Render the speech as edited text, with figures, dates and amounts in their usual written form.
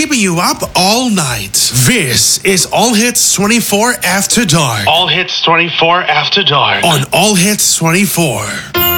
keeping you up all night. This is All Hits 24 After Dark. All Hits 24 After Dark. On All Hits 24.